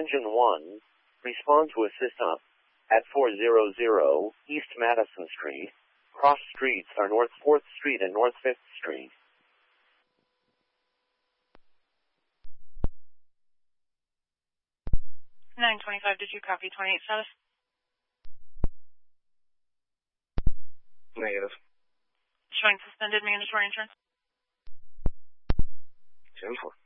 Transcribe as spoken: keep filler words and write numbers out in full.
Engine one, respond to assist up at four hundred East Madison Street. Cross streets are North fourth Street and North fifth Street. nine twenty-five, did you copy twenty-eight status? Negative. Showing suspended mandatory insurance. ten four.